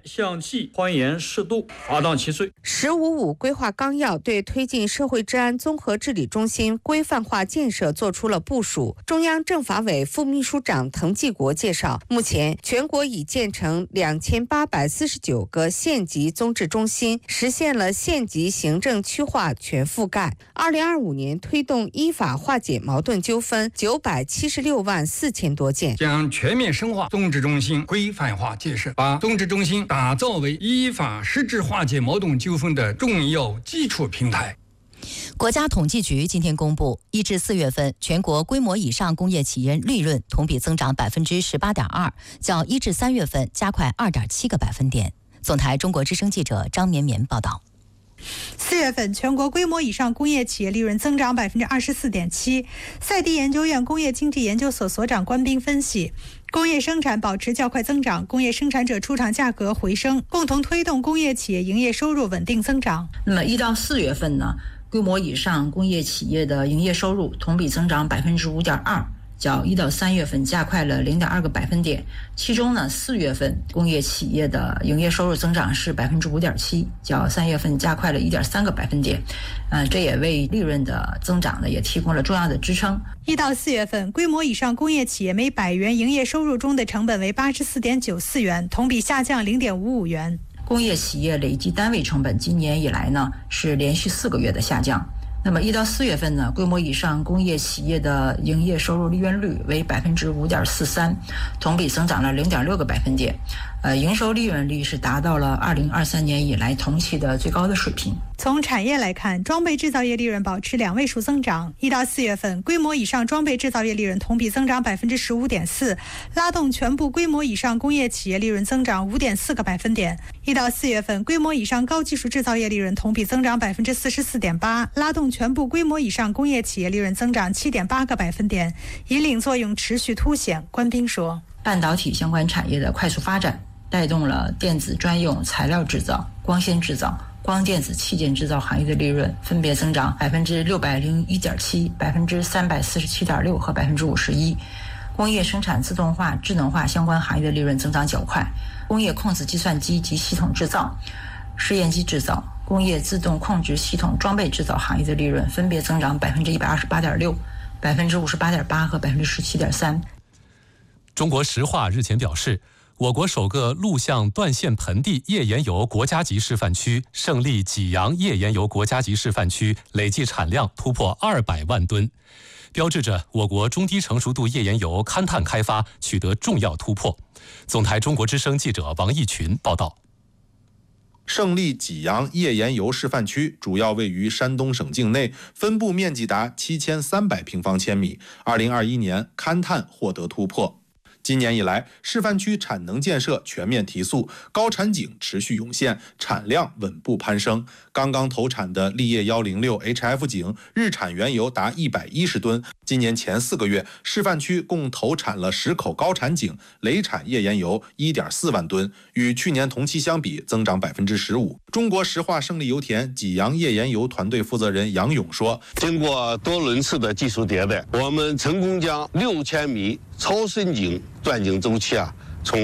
向其宽严适度，发当其税。 “15.5”规划纲要对推进社会治安综合治理中心规范化建设作出了部署。中央政法委副秘书长滕继国介绍，目前全国已建成2849个县级综治中心，实现了县级行政区划全覆盖。2025年推动依法化解矛盾纠纷976万4千多件， 将全面深化综治中心规范化建设，把综治中心打造为依法实质化解矛盾纠纷的重要基础平台。 国家统计局今天公布，1至4月份全国规模以上工业企业利润同比增长18.2%，较1至3月份加快2.7个百分点。总台中国之声记者张绵绵报道。 4月份全国规模以上工业企业利润增长24.7%。赛迪研究院工业经济研究所所长关斌分析，工业生产保持较快增长，工业生产者出厂价格回升，共同推动工业企业营业收入稳定增长。 那么1到4月份呢，规模以上工业企业的营业收入同比增长5.2%。较1到3月份加快了0.2个百分点，其中呢，4月份工业企业的营业收入增长是5.7%，较3月份加快了1.3个百分点，这也为利润的增长呢也提供了重要的支撑。 1到4月份，规模以上工业企业每100元营业收入中的成本为84.94元，同比下降0.55元。 工业企业累计单位成本今年以来呢是连续4个月的下降。那么1到4月份呢，规模以上工业企业的营业收入利润率为5.43%，同比增长了0.6个百分点。营收利润率是达到了2023年以来同期的最高的水平。 从产业来看，装备制造业利润保持2位数增长。1到4月份，规模以上装备制造业利润同比增长15.4%，拉动全部规模以上工业企业利润增长5.4个百分点。1到4月份，规模以上高技术制造业利润同比增长44.8%，拉动全部规模以上工业企业利润增长7.8个百分点，引领作用持续凸显。关斌说， 半导体相关产业的快速发展，带动了电子专用材料制造、光纤制造、光电子器件制造行业的利润分别增长601.7%、347.6%和51%。工业生产自动化、智能化相关行业的利润增长较快。工业控制计算机及系统制造、试验机制造、工业自动控制系统装备制造行业的利润分别增长128.6%、58.8%和17.3%。 中国石化日前表示，我国首个陆相断线盆地页岩油国家级示范区胜利济阳页岩油国家级示范区累计产量突破200万吨，标志着我国中低成熟度页岩油勘探开发取得重要突破。总台中国之声记者王义群报道。 胜利济阳页岩油示范区主要位于山东省境内，分布面积达7300平方千米。2021年勘探获得突破。今年以来，示范区产能建设全面提速，高产井持续涌现，产量稳步攀升。刚刚投产的立业106 HF 井日产原油达110吨。今年前4个月，示范区共投产了10口高产井，累产页岩油1.4万吨，与去年同期相比增长15%。中国石化胜利油田济阳页岩油团队负责人杨勇说：“ 经过多轮次的技术迭代，我们成功将6000米超深井钻井周期从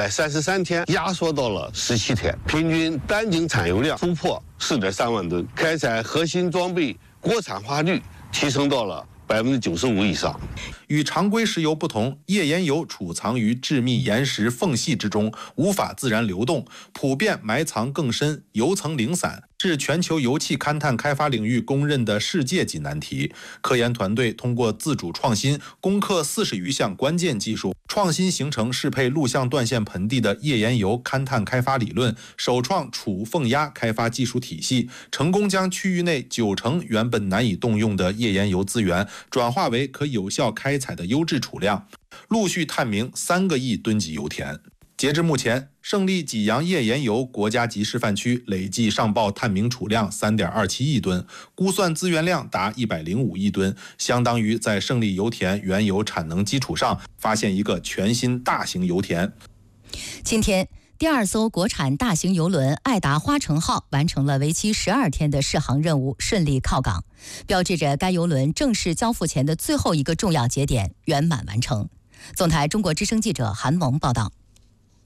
133天压缩到了17天，平均单井产油量突破4.3万吨，开采核心装备国产化率提升到了95%以上。 与常规石油不同，页岩油储藏于致密岩石缝隙之中，无法自然流动，普遍埋藏更深，油层零散，是全球油气勘探开发领域公认的世界级难题。科研团队通过自主创新，攻克40余项关键技术，创新形成适配陆相断线盆地的页岩油勘探开发理论，首创储缝压开发技术体系，成功将区域内90%原本难以动用的页岩油资源转化为可有效开采的优质储量，陆续探明3个亿吨级油田。截至目前，胜利济阳页岩油国家级示范区累计上报探明储量3.27亿吨，估算资源量达105亿吨，相当于在胜利油田原有产能基础上发现一个全新大型油田。 今天，第2艘国产大型邮轮爱达花城号完成了为期12天的试航任务，顺利靠港，标志着该邮轮正式交付前的最后一个重要节点圆满完成。总台中国之声记者韩萌报道。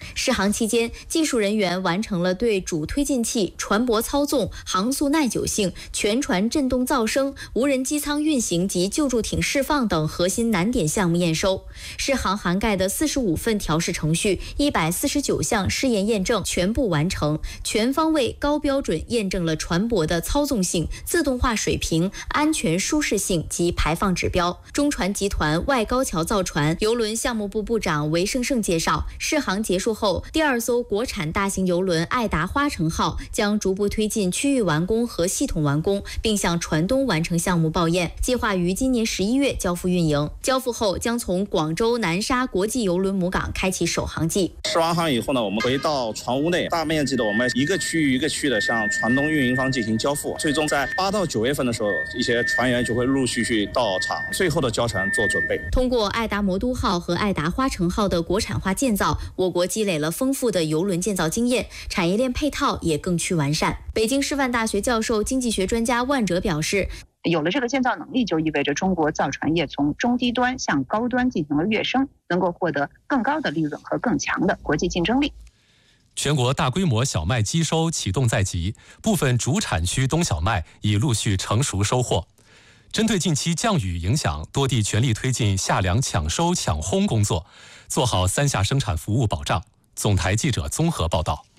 试航期间，技术人员完成了对主推进器、船舶操纵、航速耐久性、全船振动噪声、无人机舱运行及救助艇释放等核心难点项目验收。试航涵盖的45份调试程序、149项试验验证全部完成，全方位高标准验证了船舶的操纵性、自动化水平、安全舒适性及排放指标。中船集团外高桥造船邮轮项目部部长韦胜胜介绍，试航结束后，第2艘国产大型邮轮爱达花城号将逐步推进区域完工和系统完工，并向船东完成项目报验，计划于今年11月交付运营。交付后将从广州南沙国际邮轮母港开启首航季。 试完航以后呢，我们回到船坞内，大面积的我们一个区域一个区域的向船东运营方进行交付。最终在8到9月份的时候，一些船员就会陆陆续续到场，最后的交船做准备。 通过爱达魔都号和爱达花城号的国产化建造，我国积累了丰富的邮轮建造经验，产业链配套也更趋完善。北京师范大学教授、经济学专家万哲表示， 有了这个建造能力，就意味着中国造船业从中低端向高端进行了跃升，能够获得更高的利润和更强的国际竞争力。 全国大规模小麦机收启动在即，部分主产区冬小麦已陆续成熟收获。针对近期降雨影响，多地全力推进夏粮抢收抢烘工作，做好3下生产服务保障。总台记者综合报道。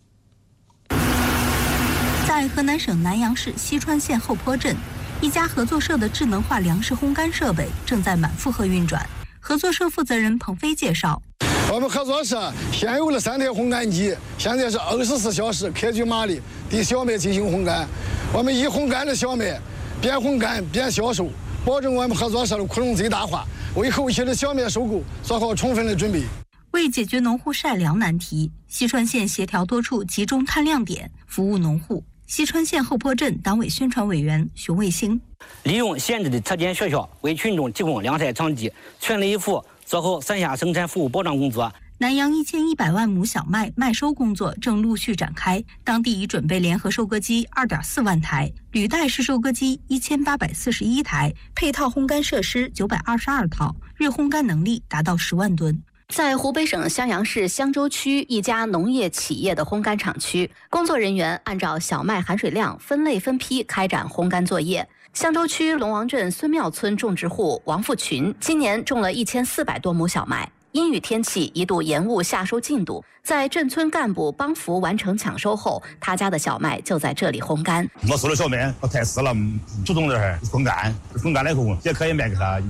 在河南省南阳市西川县后坡镇，一家合作社的智能化粮食烘干设备正在满负荷运转。合作社负责人彭飞介绍， 我们合作社现有了3台烘干机，现在是24小时科举马力对小麦进行烘干。我们以烘干的小麦边烘干边销售，保证我们合作社的库容最大化，为后期的小麦收购做好充分的准备。 为解决农户晒粮难题，西川县协调多处集中探亮点，服务农户。西川县后坡镇党委宣传委员熊卫星， 利用县里的特点学校为群众提供晾晒场地，全力以赴做好3下生产服务保障工作。 南阳1100万亩小麦麦收工作正陆续展开，当地已准备联合收割机2.4万台、履带式收割机1841台，配套烘干设施922套，日烘干能力达到10万吨。 在湖北省襄阳市襄州区一家农业企业的烘干厂区，工作人员按照小麦含水量分类分批开展烘干作业。襄州区龙王镇孙庙村种植户王富群今年种了1400多亩小麦，阴雨天气一度延误夏收进度，在镇村干部帮扶完成抢收后，他家的小麦就在这里烘干。 我收了小麦，我太湿了，主动点烘干了以后也可以卖给他。